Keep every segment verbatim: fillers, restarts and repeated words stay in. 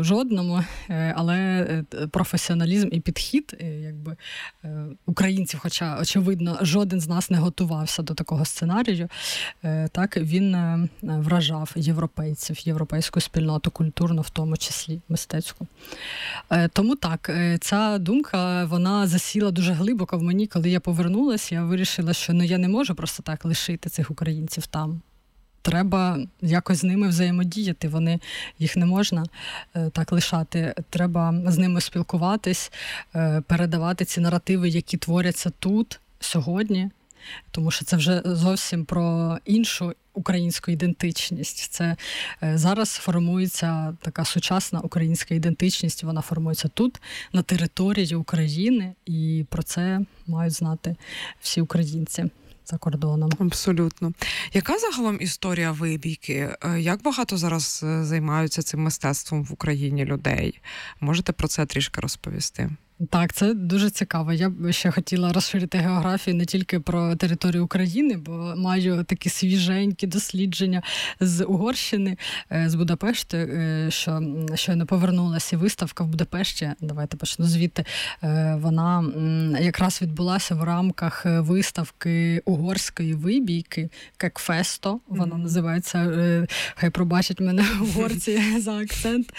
жодному, але професіоналізм і підхід якби українців, хоча, очевидно, жоден з нас не готувався до такого сценарію, так, він вражав європейців, європейську спільноту, культурну в тому числі, мистецьку. Тому так, ця думка, вона засіла дуже глибоко в мені, коли я повернулася, я вирішила, що ну, я не можу просто так лишити цих українців там. Треба якось з ними взаємодіяти, вони, їх не можна е, так лишати. Треба з ними спілкуватись, е, передавати ці наративи, які творяться тут, сьогодні, тому що це вже зовсім про іншу українську ідентичність. Це е, зараз формується така сучасна українська ідентичність, вона формується тут, на території України, і про це мають знати всі українці за кордоном. Абсолютно. Яка загалом історія вибійки? Як багато зараз займаються цим мистецтвом в Україні людей? Можете про це трішки розповісти? Так, це дуже цікаво. Я б ще хотіла розширити географію не тільки про територію України, бо маю такі свіженькі дослідження з Угорщини, з Будапешту, що щойно повернулася виставка в Будапешті, давайте почну звідти, вона якраз відбулася в рамках виставки угорської вибійки, Кекфесто, вона називається, хай пробачать мене угорці за акцент.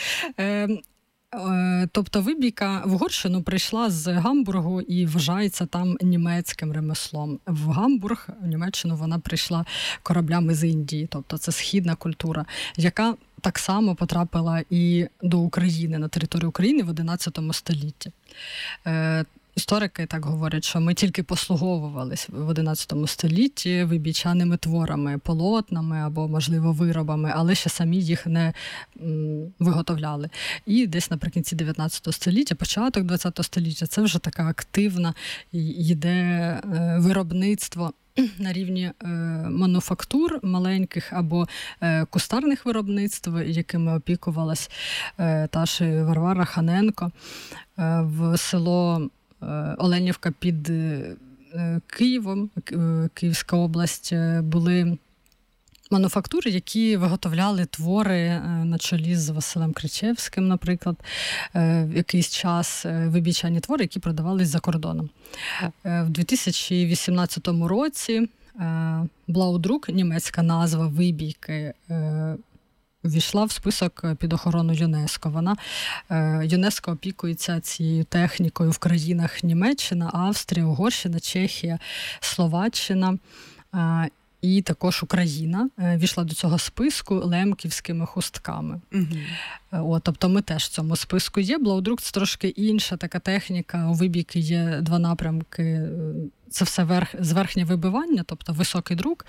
Тобто вибійка в Угорщину прийшла з Гамбургу і вважається там німецьким ремеслом. В Гамбург, в Німеччину, вона прийшла кораблями з Індії, тобто це східна культура, яка так само потрапила і до України, на територію України в одинадцятому столітті. Історики так говорять, що ми тільки послуговувались в одинадцятому столітті вибійчаними творами, полотнами або, можливо, виробами, але ще самі їх не м, виготовляли. І десь наприкінці дев'ятнадцятого століття, початок двадцятого століття, це вже така активна йде е, виробництво на рівні е, мануфактур маленьких або е, кустарних виробництв, якими опікувалась е, та ж Варвара Ханенко. Е, в село Оленівка під Києвом, Київська область, були мануфактури, які виготовляли твори на чолі з Василем Кричевським, наприклад, в якийсь час вибійчані твори, які продавались за кордоном. В дві тисячі вісімнадцятому році Блаудрук, німецька назва вибійки, ввійшла в список під охорону ЮНЕСКО. Вона, ЮНЕСКО опікується цією технікою в країнах Німеччина, Австрія, Угорщина, Чехія, Словаччина і також Україна ввійшла до цього списку лемківськими хустками. Угу. От, тобто ми теж в цьому списку є. Блаудрук – це трошки інша така техніка. У вибійки є два напрямки. Це все верх, зверхнє вибивання, тобто високий друк.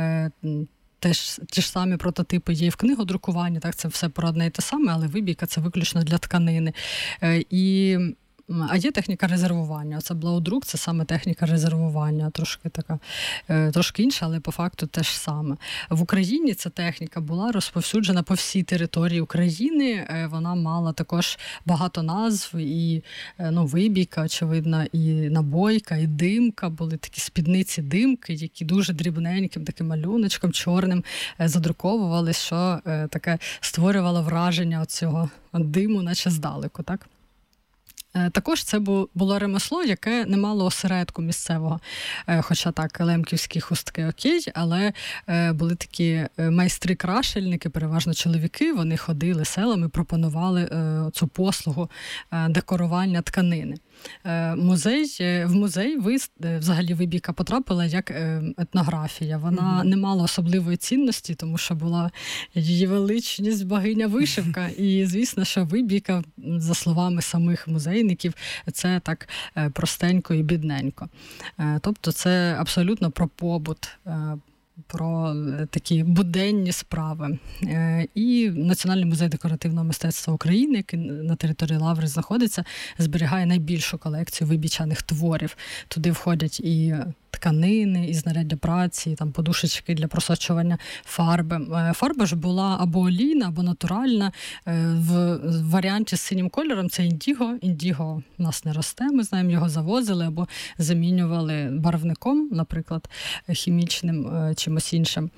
Теж ті ж самі прототипи є і в книгодрукуванні, так, це все про одне і те саме, але вибійка – це виключно для тканини. І, а є техніка резервування. Це блаудрук, це саме техніка резервування, трошки така, трошки інша, але по факту те ж саме. В Україні ця техніка була розповсюджена по всій території України. Вона мала також багато назв, і ну, вибійка, очевидно, і набойка, і димка. Були такі спідниці-димки, які дуже дрібненьким таким малюночком чорним задруковували, що таке створювало враження цього диму, наче здалеку, так? Також це було ремесло, яке не мало осередку місцевого, хоча так, лемківські хустки окей, але були такі майстри-крашельники, переважно чоловіки, вони ходили селами, пропонували цю послугу декорування тканини. Музей, в музей взагалі вибійка потрапила як етнографія. Вона mm-hmm. не мала особливої цінності, тому що була її величність богиня вишивка. І, звісно, що вибійка, за словами самих музейників, це так простенько і бідненько. Тобто це абсолютно про побут, про такі буденні справи. І Національний музей декоративного мистецтва України, який на території Лаври знаходиться, зберігає найбільшу колекцію вибійчаних творів. Туди входять і тканини, і знаряддя праці, і там подушечки для просочування фарби. Фарба ж була або олійна, або натуральна. В варіанті з синім кольором це індіго. Індіго у нас не росте, ми знаємо, його завозили або замінювали барвником, наприклад, хімічним, чимось іншим.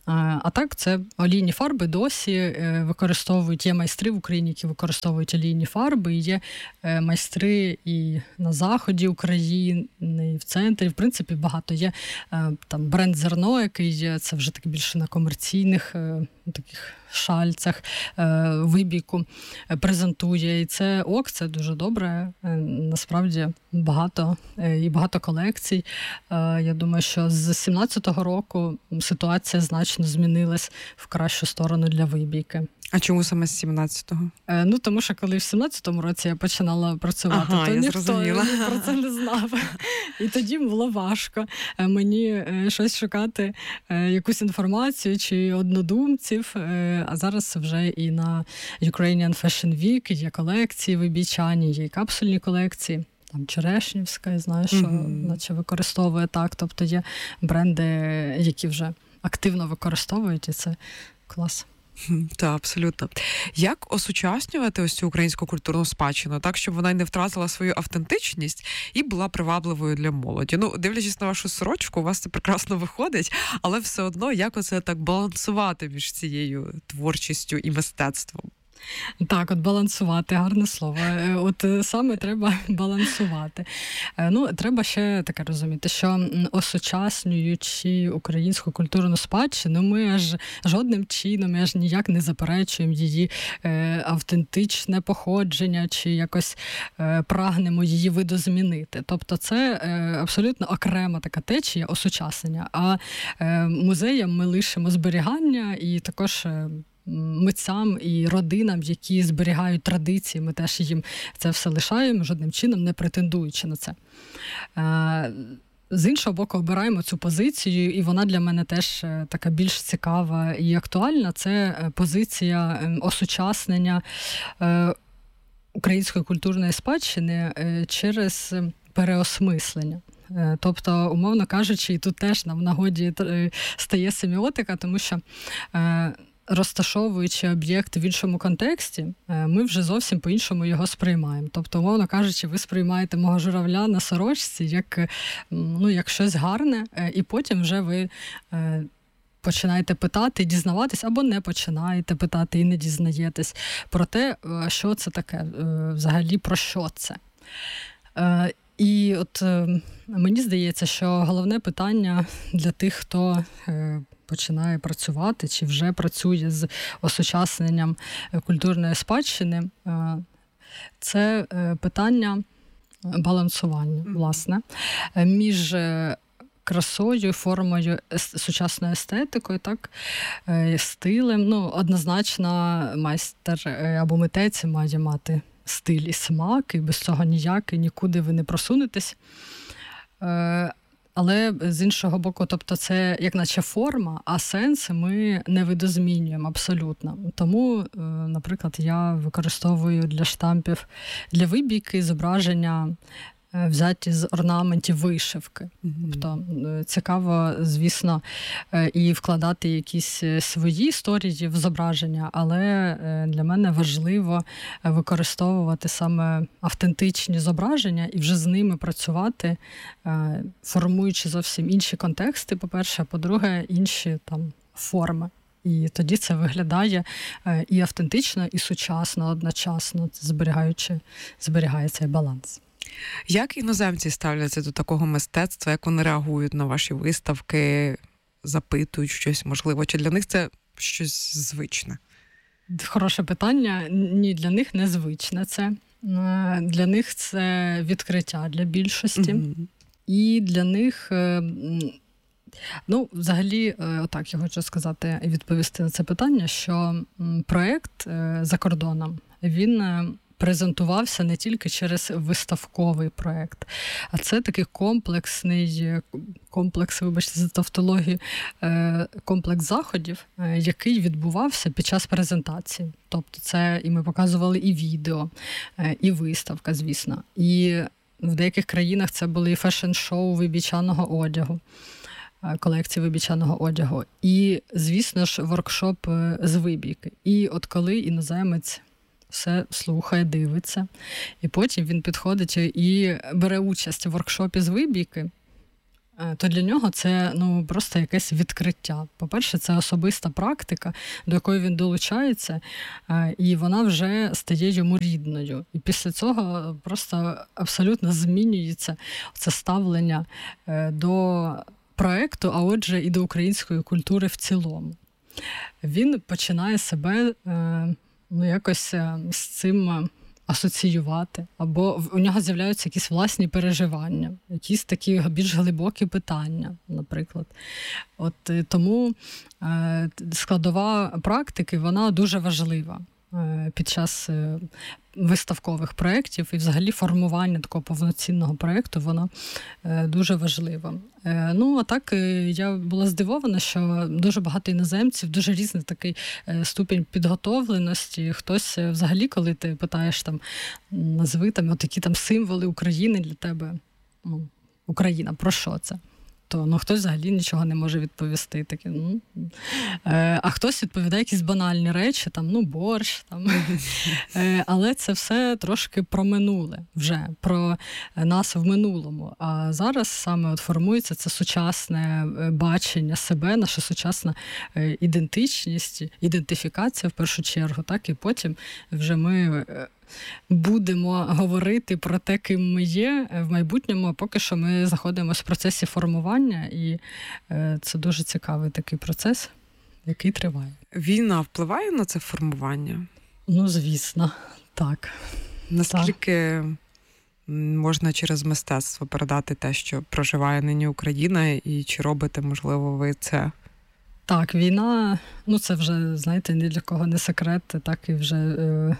А так, це олійні фарби досі використовують, є майстри в Україні, які використовують олійні фарби, і є майстри і на заході України, і в центрі, в принципі, багато. Є там бренд «Зерно», який є, це вже таки більше на комерційних таких шальцях вибійку презентує. І це ок, це дуже добре. Насправді багато і багато колекцій. Я думаю, що з сімнадцятого року ситуація значно змінилась в кращу сторону для вибійки. А чому саме з сімнадцятого? Ну, тому що коли в сімнадцятому році я починала працювати, ага, то я ніхто зрозуміла. про це не знав. І тоді було важко мені щось шукати, якусь інформацію чи однодумців. А зараз вже і на Ukrainian Fashion Week є колекції вибійчані, є і капсульні колекції. Там Черешнівська, я знаю, що mm-hmm. наче використовує так. Тобто є бренди, які вже активно використовують, і це клас. Так, абсолютно. Як осучаснювати ось цю українську культурну спадщину, так, щоб вона не втратила свою автентичність і була привабливою для молоді? Ну, дивлячись на вашу сорочку, у вас це прекрасно виходить, але все одно, як оце так балансувати між цією творчістю і мистецтвом? Так, от балансувати, гарне слово. От саме треба балансувати. Ну, треба ще таке розуміти, що осучаснюючи українську культурну спадщину, ми аж жодним чином, аж ніяк не заперечуємо її автентичне походження чи якось прагнемо її видозмінити. Тобто це абсолютно окрема така течія осучаснення. А музеям ми лишимо зберігання і також митцям і родинам, які зберігають традиції, ми теж їм це все лишаємо, жодним чином не претендуючи на це. З іншого боку, обираємо цю позицію, і вона для мене теж така більш цікава і актуальна. Це позиція осучаснення української культурної спадщини через переосмислення. Тобто, умовно кажучи, і тут теж нам в нагоді стає семіотика, тому що розташовуючи об'єкт в іншому контексті, ми вже зовсім по-іншому його сприймаємо. Тобто, умовно кажучи, ви сприймаєте мого журавля на сорочці як, ну, як щось гарне, і потім вже ви починаєте питати, дізнаватись, або не починаєте питати і не дізнаєтесь про те, що це таке, взагалі про що це. І от мені здається, що головне питання для тих, хто починає працювати чи вже працює з осучасненням культурної спадщини, це питання балансування, власне, між красою, формою, сучасною естетикою, так, стилем. Ну, однозначно, майстер або митець має мати стиль і смак, і без цього ніяк, і нікуди ви не просунетесь. Але з іншого боку, тобто це як наче форма, а сенс ми не видозмінюємо абсолютно. Тому, наприклад, я використовую для штампів, для вибійки зображення взяті з орнаментів вишивки. Mm-hmm. Тобто цікаво, звісно, і вкладати якісь свої історії в зображення, але для мене важливо використовувати саме автентичні зображення і вже з ними працювати, формуючи зовсім інші контексти, по-перше, а по-друге, інші там форми. І тоді це виглядає і автентично, і сучасно одночасно, зберігаючи, зберігає цей баланс. Як іноземці ставляться до такого мистецтва, як вони реагують на ваші виставки, запитують щось, можливо, чи для них це щось звичне? Хороше питання. Ні, для них не звичне це. Для них це відкриття для більшості. Mm-hmm. І для них, ну, взагалі, отак я хочу сказати і відповісти на це питання, що проєкт за кордоном, він презентувався не тільки через виставковий проєкт, а це такий комплексний комплекс, вибачте за тавтологію, комплекс заходів, який відбувався під час презентації. Тобто це і ми показували і відео, і виставка, звісно. І в деяких країнах це були і фешн-шоу вибічаного одягу, колекції вибічаного одягу. І, звісно ж, воркшоп з вибійки. І от коли іноземець все слухає, дивиться, і потім він підходить і бере участь у воркшопі з вибійки, то для нього це ну, просто якесь відкриття. По-перше, це особиста практика, до якої він долучається, і вона вже стає йому рідною. І після цього просто абсолютно змінюється це ставлення до проекту, а отже і до української культури в цілому. Він починає себе ну, якось з цим асоціювати, або у нього з'являються якісь власні переживання, якісь такі більш глибокі питання, наприклад. От тому е, складова практики, вона дуже важлива е, під час е, виставкових проєктів, і взагалі формування такого повноцінного проєкту, воно е, дуже важливо. Е, ну, а так, е, я була здивована, що дуже багато іноземців, дуже різний такий е, ступінь підготовленості. Хтось е, взагалі, коли ти питаєш, там, назви там, от які там символи України для тебе, ну, Україна, про що це? То, ну, хтось взагалі нічого не може відповісти. Такі, ну. е, а хтось відповідає якісь банальні речі, там, ну, борщ. Там. е, але це все трошки про минуле вже, про нас в минулому. А зараз саме от формується це сучасне бачення себе, наша сучасна ідентичність, ідентифікація в першу чергу, так, і потім вже ми будемо говорити про те, ким ми є в майбутньому, а поки що ми знаходимося в процесі формування, і це дуже цікавий такий процес, який триває. Війна впливає на це формування? Ну, звісно, так. Наскільки так. можна через мистецтво передати те, що проживає нині Україна, і чи робите, можливо, ви це? Так, війна, ну це вже, знаєте, ні для кого не секрет, так і вже... Е-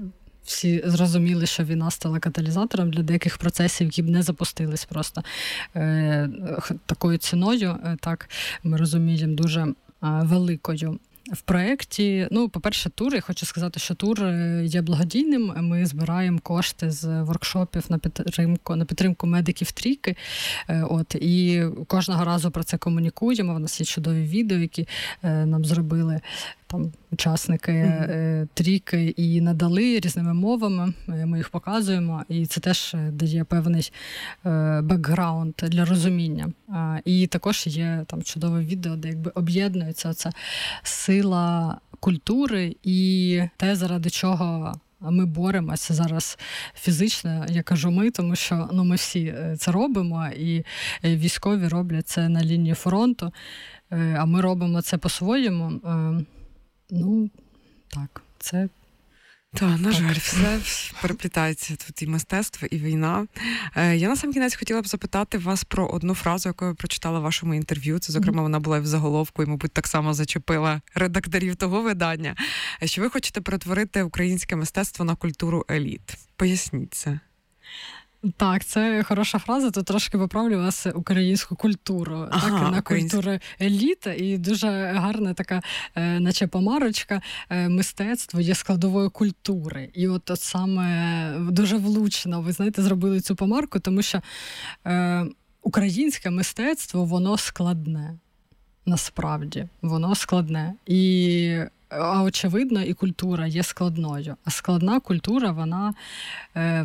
Всі зрозуміли, що війна стала каталізатором для деяких процесів, які б не запустились просто е, такою ціною, е, так, ми розуміємо, дуже е, великою. В проєкті, ну, по-перше, тур, я хочу сказати, що тур є благодійним. Ми збираємо кошти з воркшопів на підтримку, на підтримку медиків трійки. От, і кожного разу про це комунікуємо. У нас є чудові відео, які е, нам зробили там учасники mm-hmm. трійки і надали різними мовами. Ми їх показуємо, і це теж дає певний бекграунд для розуміння. І також є там чудове відео, де якби об'єднується ця сила культури і те, заради чого ми боремося зараз фізично, я кажу ми, тому що ну, ми всі це робимо, і військові роблять це на лінії фронту, а ми робимо це по-своєму. Ну, так, це... Так, на жаль, все переплітається тут і мистецтво, і війна. Я на сам кінець хотіла б запитати вас про одну фразу, яку я прочитала в вашому інтерв'ю. Це, зокрема, вона була і в заголовку, і, мабуть, так само зачепила редакторів того видання, що ви хочете перетворити українське мистецтво на культуру еліт. Поясніть це. Так, це хороша фраза, то трошки поправлю вас українську культуру, ага, так, на українську культуру еліт, і дуже гарна така, е, наче помарочка, е, мистецтво є складовою культури. І от, от саме дуже влучно, ви знаєте, зробили цю помарку, тому що е, українське мистецтво, воно складне, насправді, воно складне. І, а очевидно, і культура є складною. А складна культура, вона... Е,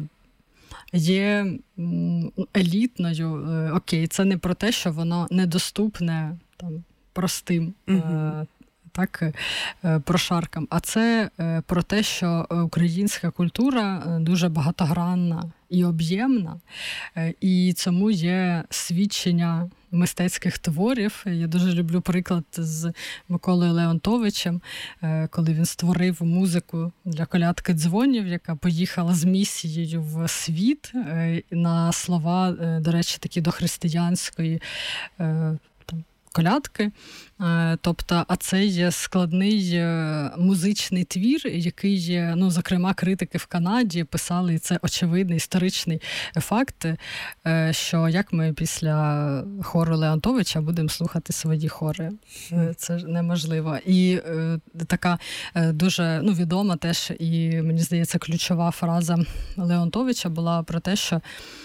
є елітною, окей, це не про те, що воно недоступне там, простим uh-huh. так, прошаркам, а це про те, що українська культура дуже багатогранна і об'ємна, і цьому є свідчення мистецьких творів. Я дуже люблю приклад з Миколою Леонтовичем, коли він створив музику для колядки дзвонів, яка поїхала з місією в світ на слова, до речі, такі дохристиянської колядки. Тобто, а це є складний музичний твір, який, ну, зокрема, критики в Канаді писали, і це очевидний історичний факт, що як ми після хору Леонтовича будемо слухати свої хори. Це ж неможливо. І така дуже, ну, відома теж, і, мені здається, ключова фраза Леонтовича була про те, що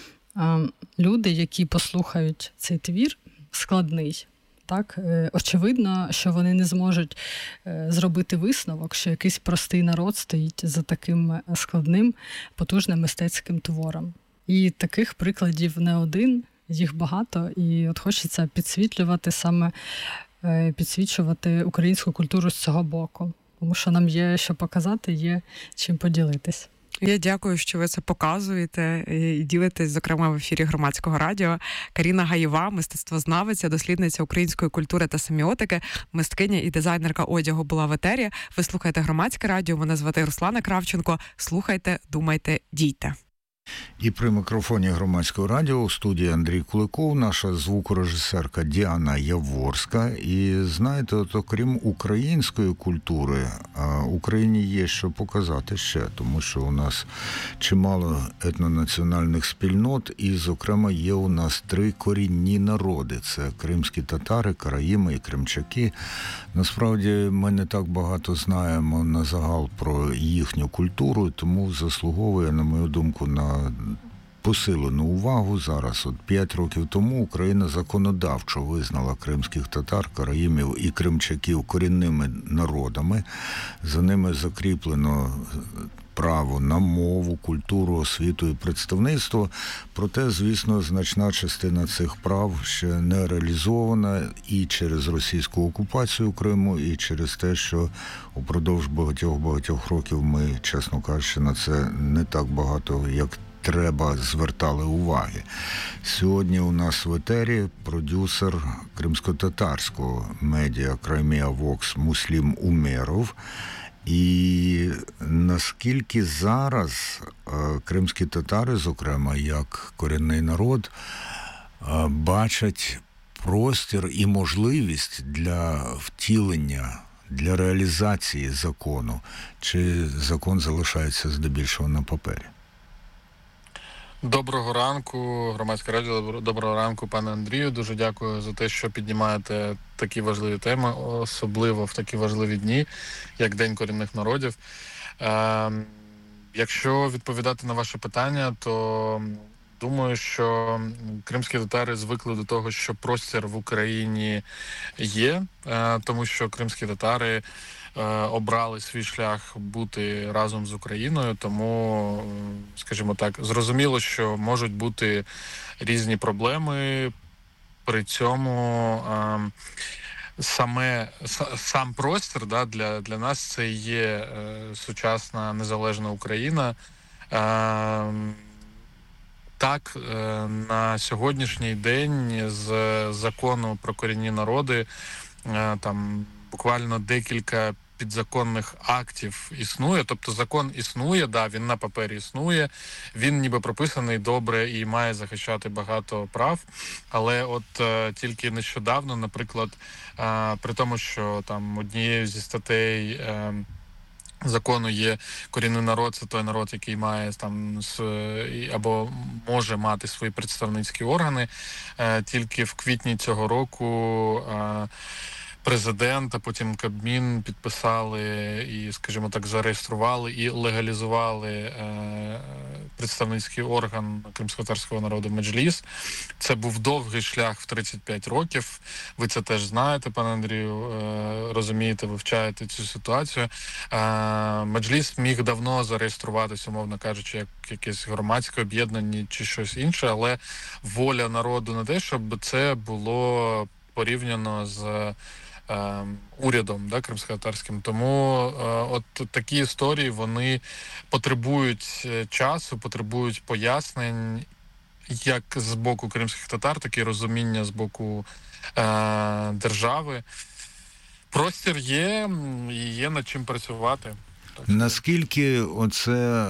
люди, які послухають цей твір, складний, так, очевидно, що вони не зможуть зробити висновок, що якийсь простий народ стоїть за таким складним, потужним мистецьким твором. І таких прикладів не один. їх багато, і от хочеться підсвітлювати саме, підсвічувати українську культуру з цього боку. Тому що нам є що показати, є чим поділитись. Я дякую, що ви це показуєте і ділитесь, зокрема, в ефірі Громадського радіо. Каріна Гаєва, мистецтвознавиця, дослідниця української культури та семіотики, мисткиня і дизайнерка одягу була в етері. Ви слухаєте Громадське радіо, мене звати Руслана Кравченко. Слухайте, думайте, дійте. І при мікрофоні Громадського радіо у студії Андрій Куликов, наша звукорежисерка Діана Яворська. І знаєте, от окрім української культури, Україні є що показати ще, тому що у нас чимало етнонаціональних спільнот, і, зокрема, є у нас три корінні народи. Це кримські татари, караїми і кримчаки. Насправді, ми не так багато знаємо на загал про їхню культуру, тому заслуговує, на мою думку, на посилену увагу зараз. От п'ять років тому Україна законодавчо визнала кримських татар, караїмів і кримчаків корінними народами. За ними закріплено право на мову, культуру, освіту і представництво. Проте, звісно, значна частина цих прав ще не реалізована і через російську окупацію Криму, і через те, що упродовж багатьох-багатьох років ми, чесно кажучи, на це не так багато, як треба, звертали уваги. Сьогодні у нас в етері продюсер кримсько-татарського медіа Краймія Вокс Муслім Умеров. І наскільки зараз кримські татари, зокрема, як корінний народ, бачать простір і можливість для втілення, для реалізації закону, чи закон залишається здебільшого на папері? Доброго ранку, Громадське радіо, доброго ранку, пане Андрію. Дуже дякую за те, що піднімаєте такі важливі теми, особливо в такі важливі дні, як День корінних народів. Е, якщо відповідати на ваше питання, то думаю, що кримські татари звикли до того, що простір в Україні є, е, тому що кримські татари обрали свій шлях бути разом з Україною, тому, скажімо так, зрозуміло, що можуть бути різні проблеми. При цьому саме сам простір, да, для, для нас це є сучасна незалежна Україна. Так, на сьогоднішній день з закону про корінні народи там буквально декілька підзаконних актів існує. Тобто закон існує, да, він на папері існує, він ніби прописаний добре і має захищати багато прав. Але от е, тільки нещодавно, наприклад, е, при тому, що там однією зі статей е, закону є корінний народ, це той народ, який має там або може мати свої представницькі органи. Е, тільки в квітні цього року е, Президент, а потім Кабмін підписали і, скажімо так, зареєстрували і легалізували е, представницький орган кримськотатарського народу Меджліс. Це був довгий шлях в тридцять п'ять років. Ви це теж знаєте, пане Андрію, е, розумієте, вивчаєте цю ситуацію. Е, Меджліс міг давно зареєструватися, умовно кажучи, як якесь громадське об'єднання чи щось інше, але воля народу на те, щоб це було порівняно з урядом, да, кримськотатарським. Тому е, от такі історії, вони потребують часу, потребують пояснень, як з боку кримських татар, так і розуміння з боку е, держави. Простір є, і є над чим працювати. Наскільки оце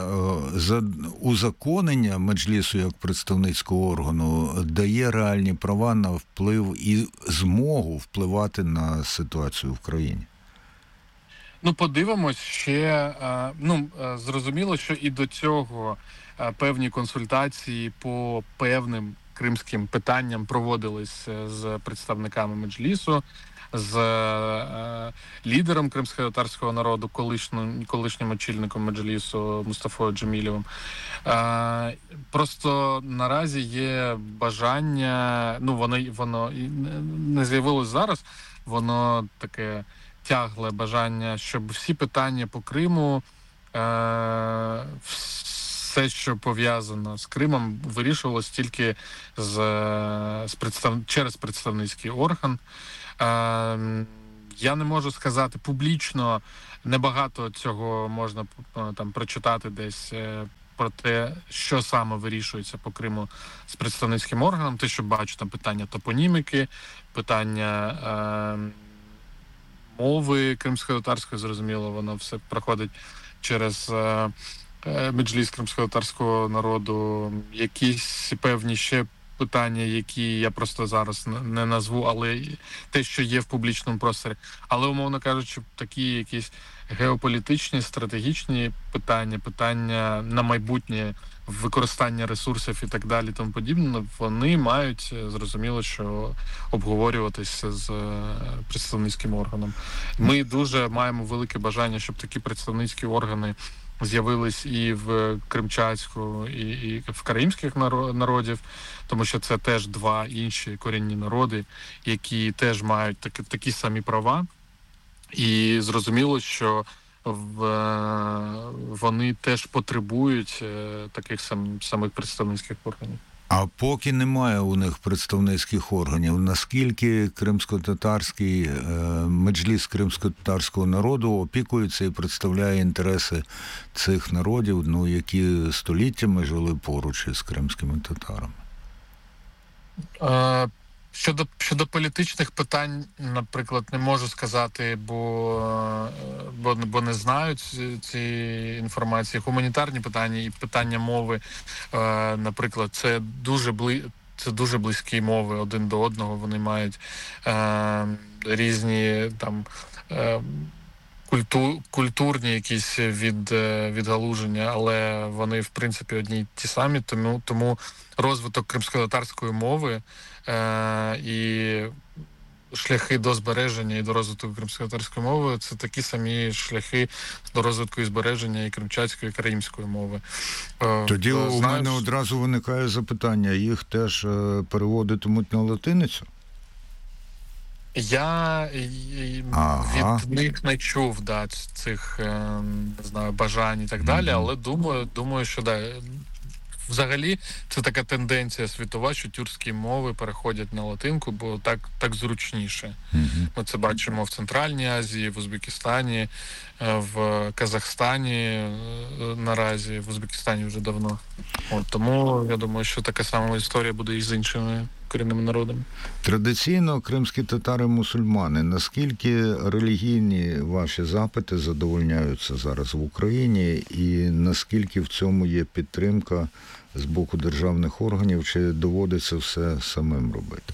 узаконення Меджлісу як представницького органу дає реальні права на вплив і змогу впливати на ситуацію в країні? Ну, подивимось ще. Ну, зрозуміло, що і до цього певні консультації по певним кримським питанням проводились з представниками Меджлісу, з е, лідером кримськотатарського народу, колишнім, колишнім очільником Меджлісу Мустафою Джемілєвим. Е, просто наразі є бажання, ну воно, воно не з'явилось зараз, воно таке тягле бажання, щоб всі питання по Криму е, все, що пов'язано з Кримом, вирішувалось тільки з, з представ... через представницький орган. Я не можу сказати публічно, небагато цього можна там прочитати десь про те, що саме вирішується по Криму з представницьким органом. Те, що бачу, там питання топоніміки, питання е, мови кримсько-татарської, зрозуміло, воно все проходить через е, меджліс кримсько-татарського народу, якісь певні ще питання, які я просто зараз не назву, але те, що є в публічному просторі. Але, умовно кажучи, такі якісь геополітичні, стратегічні питання, питання на майбутнє, використання ресурсів і так далі, тому подібне, вони мають, зрозуміло, що обговорюватися з представницьким органом. Ми дуже маємо велике бажання, щоб такі представницькі органи з'явились і в Кримчацьку, і, і в караїмських народів, тому що це теж два інші корінні народи, які теж мають такі, такі самі права. І зрозуміло, що в, вони теж потребують таких сам, самих представницьких органів. А поки немає у них представницьких органів, наскільки кримсько-татарський меджліс кримсько-татарського народу опікується і представляє інтереси цих народів, ну, які століттями жили поруч із кримськими татарами? А, щодо, щодо політичних питань, наприклад, не можу сказати, бо, бо, бо не знаю ці інформації. Гуманітарні питання і питання мови, а, наприклад, це дуже бли... це дуже близькі мови один до одного. Вони мають а, різні там а, культу... культурні якісь від... відгалуження, але вони, в принципі, одні й ті самі, тому, тому розвиток кримсько-татарської мови е- і шляхи до збереження і до розвитку кримсько-татарської мови – це такі самі шляхи до розвитку і збереження і кримчацької, і караїмської мови. Е- Тоді знаєш... у мене одразу виникає запитання, їх теж переводитимуть на латиницю? Я ага. від них не чув да, цих не знаю, бажань і так далі, mm-hmm. але думаю, думаю, що да, взагалі це така тенденція світова, що тюркські мови переходять на латинку, бо так, так зручніше. Mm-hmm. Ми це бачимо в Центральній Азії, в Узбекистані, в Казахстані наразі, в Узбекистані вже давно. От, тому я думаю, що така сама історія буде і з іншими корінними народами. Традиційно кримські татари-мусульмани. Наскільки релігійні ваші запити задовольняються зараз в Україні і наскільки в цьому є підтримка з боку державних органів, чи доводиться все самим робити?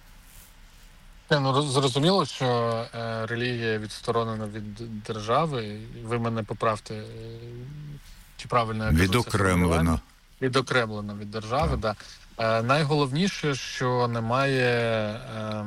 Ну, зрозуміло, що е, релігія відсторонена від держави. Ви мене поправте, е, чи правильно я кажу, відокремлена. Відокремлена від держави, так. Да. Е, найголовніше, що немає, е,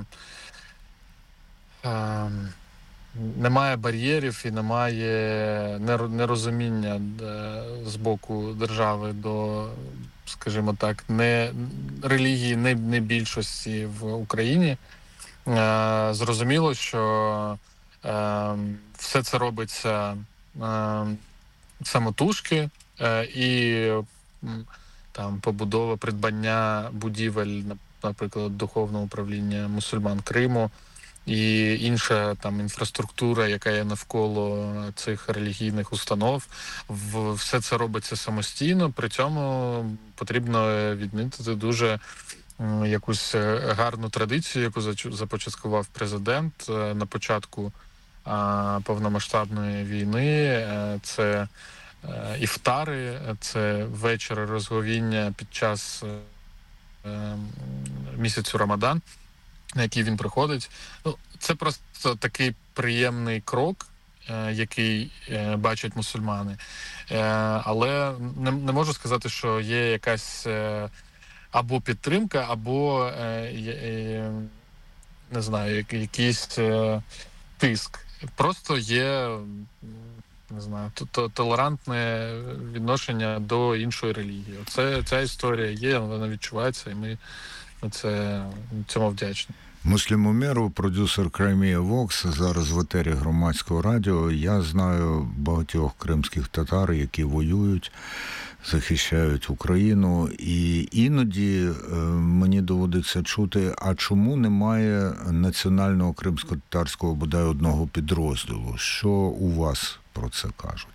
е, немає бар'єрів і немає нерозуміння е, з боку держави до, скажімо так, не релігії, не, не більшості в Україні. Е, зрозуміло, що е, все це робиться е, самотужки е, і там побудова, придбання будівель, наприклад, Духовного управління мусульман Криму і інша там інфраструктура, яка є навколо цих релігійних установ. В, все це робиться самостійно, при цьому потрібно відмітити дуже якусь гарну традицію, яку започаткував президент на початку а, повномасштабної війни. Це а, іфтари, це вечори розговіння під час а, місяцю Рамадан, на який він приходить. Ну, це просто такий приємний крок, а, який а, бачать мусульмани. А, але не, не можу сказати, що є якась а, або підтримка, або, е, е, не знаю, якийсь е, тиск. Просто є, не знаю, толерантне відношення до іншої релігії. Це, ця історія є, вона відчувається, і ми це, цьому вдячні. Муслім Умєров, продюсер Crimea Vox, зараз в етері Громадського радіо. Я знаю багатьох кримських татар, які воюють захищають Україну. І іноді мені доводиться чути, а чому немає національного кримсько-татарського, бодай одного підрозділу? Що у вас про це кажуть?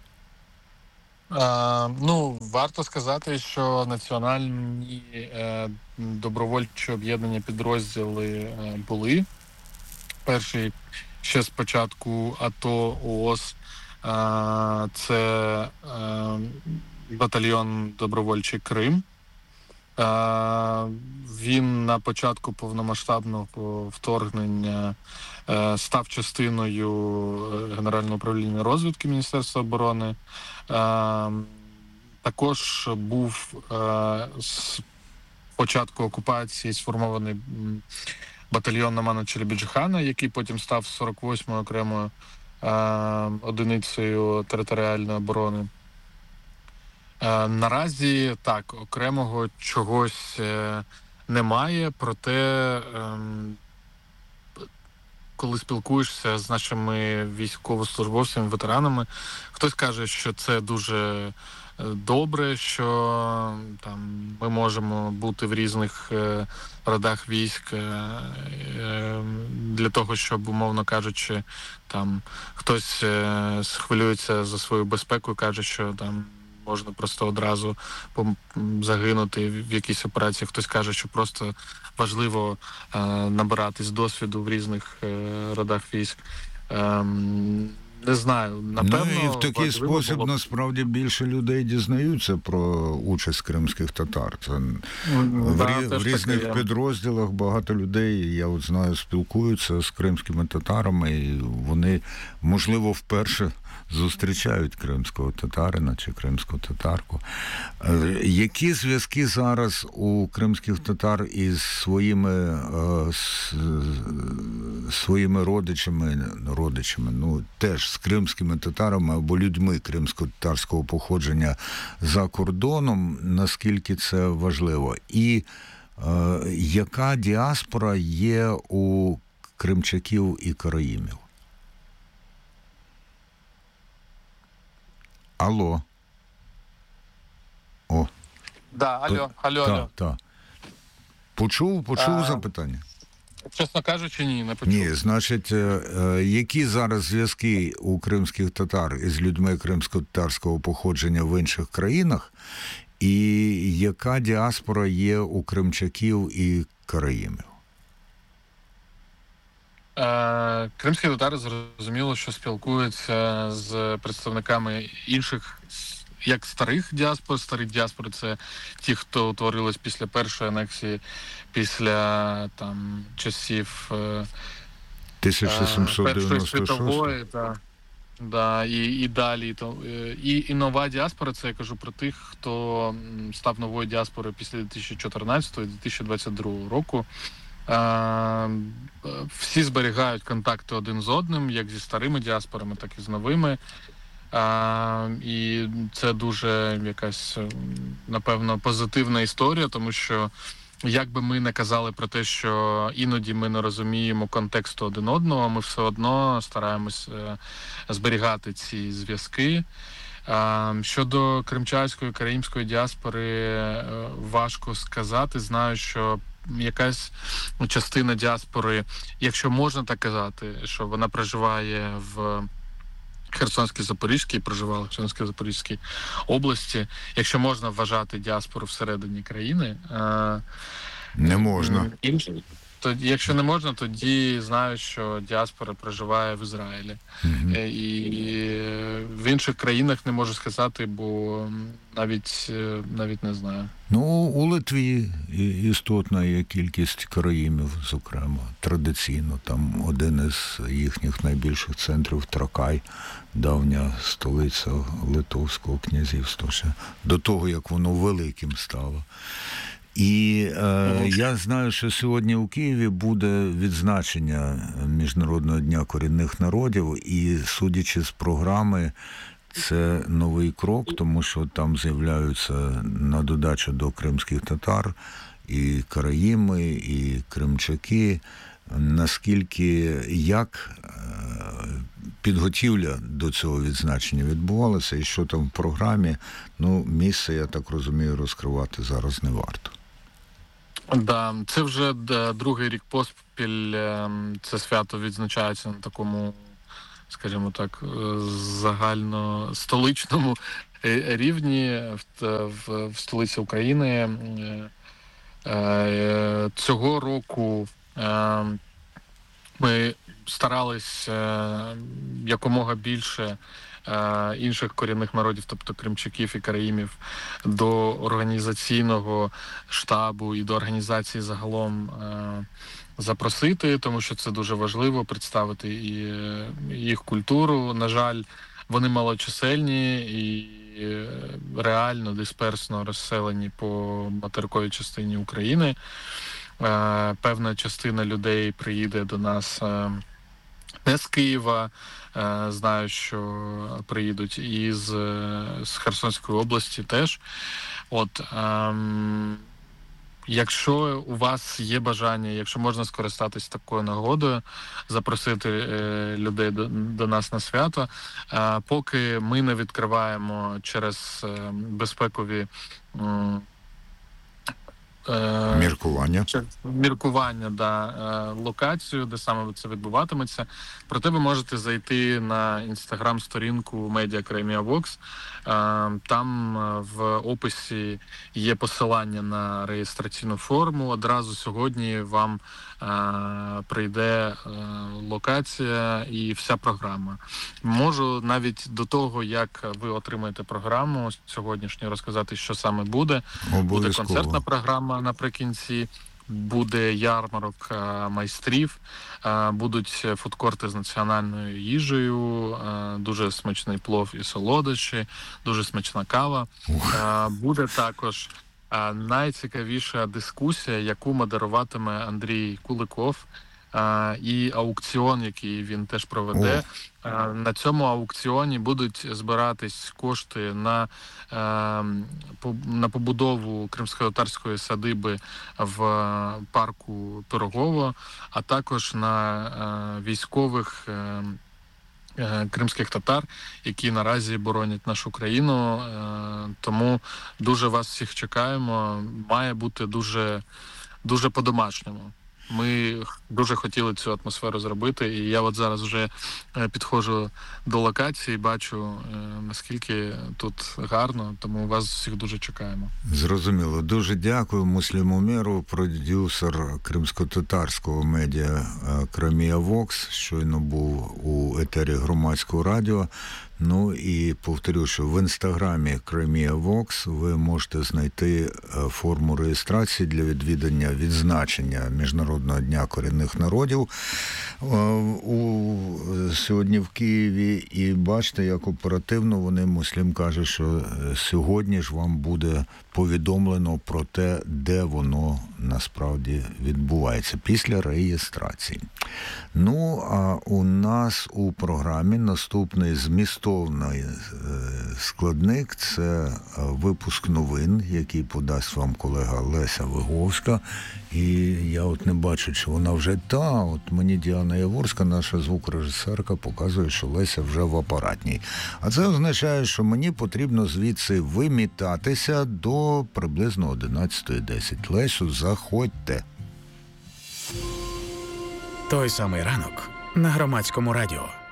А, ну, варто сказати, що національні е, добровольчі об'єднання підрозділи е, були. Перший ще з початку АТО ООС е, це е, батальйон добровольчий Крим. Е, він на початку повномасштабного вторгнення е, став частиною Генерального управління розвідки Міністерства оборони. Е, також був е, з початку окупації сформований батальйон Намана Челебіджихана, який потім став сорок восьмою окремою е, одиницею територіальної оборони. Е, наразі так, окремого чогось е, немає, проте е, коли спілкуєшся з нашими військовослужбовцями, ветеранами, хтось каже, що це дуже добре, що там ми можемо бути в різних е, родах військ е, е, для того, щоб, умовно кажучи, там хтось е, хвилюється за свою безпеку і каже, що там можна просто одразу загинути в якійсь операції. Хтось каже, що просто важливо е, набиратись досвіду в різних е, родах військ. Е, Не знаю, напевно... Ну і в такий спосіб, було... насправді, більше людей дізнаються про участь кримських татар. Це в, да, рі... в різних таки, підрозділах багато людей, я от знаю, спілкуються з кримськими татарами, і вони, можливо, вперше зустрічають кримського татарина чи кримську татарку. Які зв'язки зараз у кримських татар із своїми, своїми родичами, родичами, ну, теж з кримськими татарами або людьми кримсько-татарського походження за кордоном, наскільки це важливо? І е, яка діаспора є у кримчаків і караїмів? Алло. О. Да, алло, алло, та, алло. Та. Почув, почув а, запитання? Чесно кажучи, ні, не почув. Ні, значить, які зараз зв'язки у кримських татар із людьми кримсько-татарського походження в інших країнах, і яка діаспора є у кримчаків і караїмів? Кримські татари зрозуміло, що спілкуються з представниками інших, як старих діаспор. Старі діаспори – це ті, хто утворились після першої анексії, після там часів тисяча сімсот дев'яносто шостого. Першої світової, та, да, і, і далі. То, і, і нова діаспора – це я кажу про тих, хто став новою діаспорою після дві тисячі чотирнадцятого - дві тисячі двадцять другого року. Всі зберігають контакти один з одним, як зі старими діаспорами, так і з новими. І це дуже якась, напевно, позитивна історія, тому що як би ми не казали про те, що іноді ми не розуміємо контексту один одного, ми все одно стараємось зберігати ці зв'язки. Щодо кримчацької, караїмської діаспори важко сказати. Знаю, що якась частина діаспори, якщо можна так казати, що вона проживає в Херсонській, Запорізькій, проживала в Херсонській, Запорізькій області, якщо можна вважати діаспору всередині країни. Не можна. Інші, то, якщо не можна, тоді знаю, що діаспора проживає в Ізраїлі. Mm-hmm. І в інших країнах не можу сказати, бо навіть, навіть не знаю. Ну, у Литві істотна є кількість караїмів, зокрема, традиційно. Там один із їхніх найбільших центрів – Тракай, давня столиця Литовського князівства, ще до того, як воно великим стало. І е, я знаю, що сьогодні у Києві буде відзначення Міжнародного дня корінних народів, і, судячи з програми, це новий крок, тому що там з'являються на додачу до кримських татар і караїми, і кримчаки. наскільки, як підготівля до цього відзначення відбувалася і що там в програмі, ну, місце, я так розумію, розкривати зараз не варто. Да, це вже другий рік поспіль це свято відзначається на такому, скажімо так, загальностоличному рівні в, в, в столиці України. Цього року ми старались якомога більше інших корінних народів, тобто кримчаків і караїмів, до організаційного штабу і до організації загалом запросити, тому що це дуже важливо представити і їх культуру. На жаль, вони малочисельні і реально дисперсно розселені по материковій частині України. Певна частина людей приїде до нас не з Києва, знаю, що приїдуть і з, з Херсонської області теж. От, ем, якщо у вас є бажання, якщо можна скористатись такою нагодою, запросити е, людей до, до нас на свято, е, поки ми не відкриваємо через е, безпекові е, Міркування. Міркування, да, локацію, де саме це відбуватиметься. Проте ви можете зайти на інстаграм-сторінку Media Crimea Vox. Там в описі є посилання на реєстраційну форму. Одразу сьогодні вам прийде локація і вся програма. Можу навіть до того, як ви отримаєте програму сьогоднішню, розказати, що саме буде. Буде концертна програма наприкінці, буде ярмарок майстрів, будуть фудкорти з національною їжею, дуже смачний плов і солодощі, дуже смачна кава. Буде також найцікавіша дискусія, яку модеруватиме Андрій Куликов, і аукціон, який він теж проведе. О. На цьому аукціоні будуть збиратись кошти на, на побудову кримськотатарської садиби в парку Пирогово, а також на військових кримських татар, які наразі боронять нашу країну. Тому дуже вас всіх чекаємо. Має бути дуже, дуже по-домашньому. Ми дуже хотіли цю атмосферу зробити, і я от зараз вже підходжу до локації, бачу, наскільки тут гарно, тому вас всіх дуже чекаємо. Зрозуміло. Дуже дякую Муслім Умєров, продюсер кримсько-татарського медіа Crimea Vox, щойно був у етері Громадського радіо. Ну і повторю, що в інстаграмі Crimea Vox ви можете знайти форму реєстрації для відвідання відзначення Міжнародного дня корінних народів у сьогодні в Києві. І бачите, як оперативно вони, Муслім каже, що сьогодні ж вам буде повідомлено про те, де воно насправді відбувається після реєстрації. Ну, а у нас у програмі наступний змістовний складник – це випуск новин, який подасть вам колега Леся Виговська. І я от не бачу, чи вона вже та, от мені Діана Яворська, наша звукорежисерка, показує, що Леся вже в апаратній. А це означає, що мені потрібно звідси вимітатися до приблизно одинадцятої десять. Лесю, заходьте. Той самий ранок на Громадському радіо.